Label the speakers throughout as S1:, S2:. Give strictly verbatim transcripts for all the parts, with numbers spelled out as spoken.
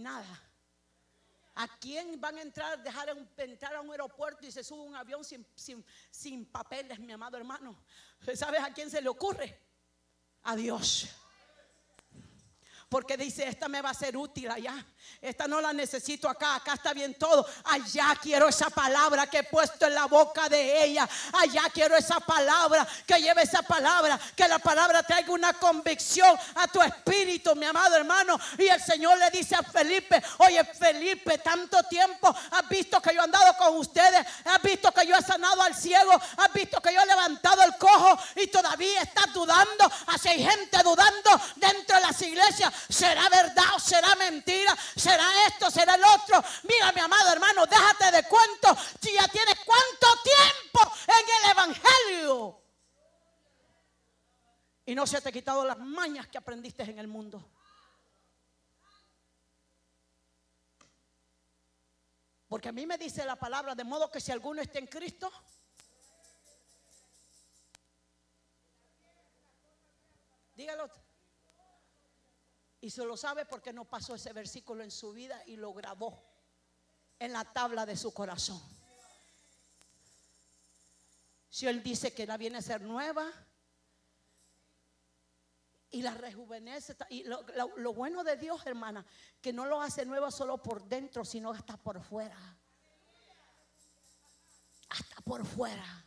S1: arruinada. ¿A quién van a entrar, dejar entrar a un aeropuerto y se sube un avión sin, sin, sin papeles, mi amado hermano? ¿Sabes a quién se le ocurre? A Dios. Porque dice, esta me va a ser útil allá. Esta no la necesito acá. Acá está bien todo. Allá quiero esa palabra que he puesto en la boca de ella. Allá quiero esa palabra, que lleve esa palabra, que la palabra traiga una convicción a tu espíritu, mi amado hermano. Y el Señor le dice a Felipe: oye, Felipe, tanto tiempo has visto que yo he andado con ustedes, has visto que yo he sanado al ciego, has visto que yo he levantado el cojo, y todavía estás dudando. Así hay gente dudando dentro de las iglesias. ¿Será verdad o será mentira? ¿Será esto? ¿Será el otro? Mira, mi amado hermano, déjate de cuento. Si ya tienes cuánto tiempo en el evangelio y no se te ha quitado las mañas que aprendiste en el mundo. Porque a mí me dice la palabra, de modo que si alguno está en Cristo, dígalo. Y se lo sabe porque no pasó ese versículo en su vida y lo grabó en la tabla de su corazón. Si él dice que la viene a ser nueva y la rejuvenece, y lo, lo, lo bueno de Dios, hermana, que no lo hace nueva solo por dentro, sino hasta por fuera. Hasta por fuera.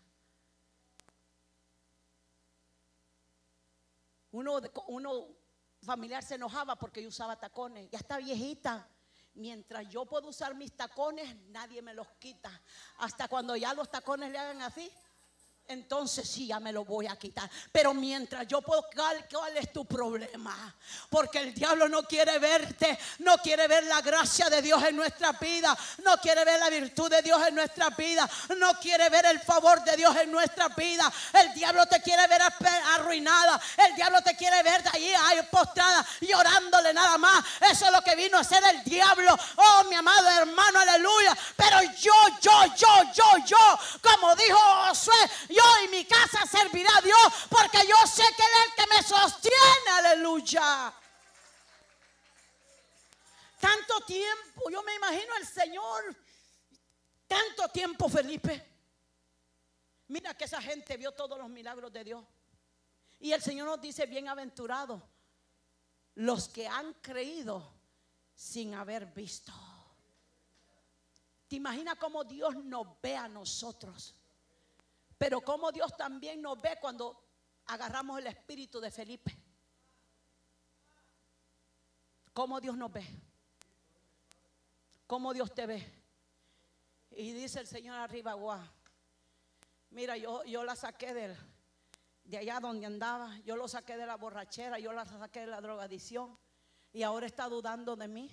S1: Uno, uno familiar se enojaba porque yo usaba tacones. Ya está viejita. Mientras yo puedo usar mis tacones, nadie me los quita. Hasta cuando ya los tacones le hagan así, entonces sí, ya me lo voy a quitar. Pero mientras yo puedo, ¿cuál, cuál es tu problema? Porque el diablo no quiere verte, no quiere ver la gracia de Dios en nuestra vida, no quiere ver la virtud de Dios en nuestra vida, no quiere ver el favor de Dios en nuestra vida. El diablo te quiere ver arruinada, el diablo te quiere ver de allí, ahí postrada, llorándole nada más. Eso es lo que vino a hacer el diablo. Oh, mi amado hermano, aleluya. Pero yo, yo, yo, yo, yo, como dijo Josué, yo y mi casa servirá a Dios, porque yo sé que Él es el que me sostiene, aleluya. Tanto tiempo, yo me imagino al Señor, tanto tiempo, Felipe. Mira que esa gente vio todos los milagros de Dios. Y el Señor nos dice: bienaventurados los que han creído sin haber visto. ¿Te imaginas cómo Dios nos ve a nosotros? Pero cómo Dios también nos ve cuando agarramos el espíritu de Felipe. ¿Cómo Dios nos ve? ¿Cómo Dios te ve? Y dice el Señor arriba: guau, mira, yo, yo la saqué de, de allá donde andaba. Yo lo saqué de la borrachera, yo la saqué de la drogadicción, y ahora está dudando de mí.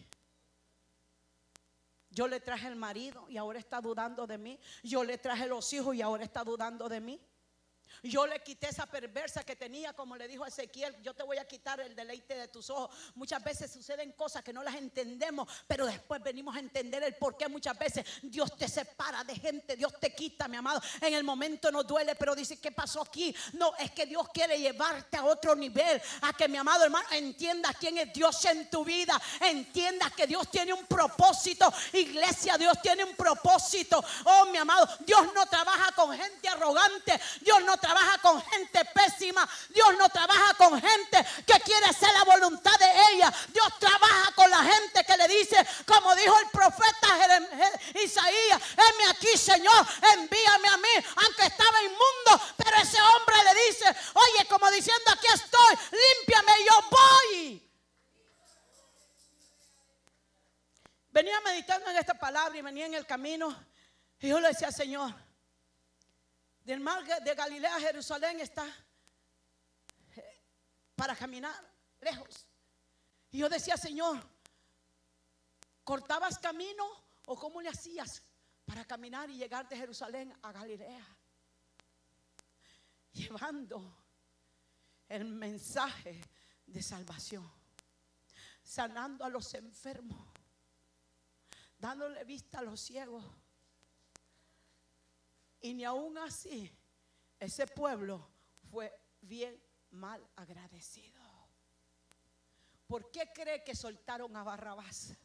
S1: Yo le traje el marido y ahora está dudando de mí. Yo le traje los hijos y ahora está dudando de mí. Yo le quité esa perversa que tenía, como le dijo a Ezequiel: yo te voy a quitar el deleite de tus ojos. Muchas veces suceden cosas que no las entendemos, pero después venimos a entender el por qué muchas veces Dios te separa de gente, Dios te quita, mi amado. En el momento nos duele, pero dice: ¿qué pasó aquí? No, es que Dios quiere llevarte a otro nivel, a que, mi amado hermano, entiendas quién es Dios en tu vida, entiendas que Dios tiene un propósito. Iglesia, Dios tiene un propósito. Oh, mi amado, Dios no trabaja con gente arrogante, Dios no trabaja con gente pésima, Dios no trabaja con gente que quiere hacer la voluntad de ella. Dios trabaja con la gente que le dice, como dijo el profeta Jerem- Isaías: heme aquí, Señor, envíame a mí, aunque estaba inmundo. Pero ese hombre le dice: oye, como diciendo, aquí estoy, límpiame, yo voy. Venía meditando en esta palabra y venía en el camino, y yo le decía: Señor, del mar de Galilea a Jerusalén está para caminar lejos. Y yo decía: Señor, ¿cortabas camino o cómo le hacías para caminar y llegar de Jerusalén a Galilea? Llevando el mensaje de salvación, sanando a los enfermos, dándole vista a los ciegos. Y ni aún así ese pueblo fue bien mal agradecido. ¿Por qué cree que soltaron a Barrabás?